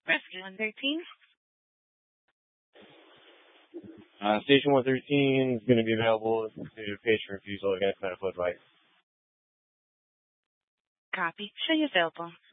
Rescue 113. Station 113 is going to be available to patient refusal against medical advice. Copy. Show you available.